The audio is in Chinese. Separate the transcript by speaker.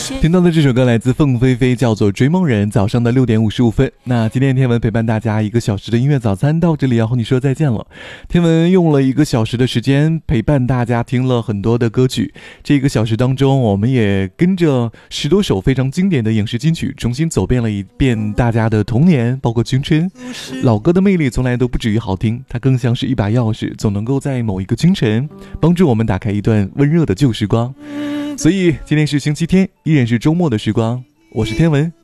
Speaker 1: 听到的这首歌来自凤飞飞，叫做《追梦人》。早上的6点55分，那今天天文陪伴大家1个小时的音乐早餐到这里要和你说再见了。天文用了1个小时的时间陪伴大家听了很多的歌曲，这1个小时当中，我们也跟着10多首非常经典的影视金曲重新走遍了一遍大家的童年，包括青春。老歌的魅力从来都不止于好听，它更像是一把钥匙，总能够在某一个清晨帮助我们打开一段温热的旧时光。所以今天是星期天，依然是周末的时光，我是天文，